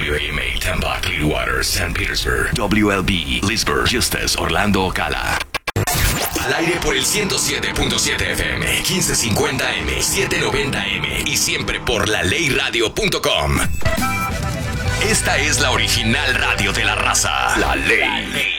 WAMA, Tampa, Clearwater, St. Petersburg. WLB, Leesburg, Justus, Orlando, Ocala. Al aire por el 107.7 FM, 1550M, 790M y siempre por laleyradio.com. Esta es la original radio de la raza. La Ley.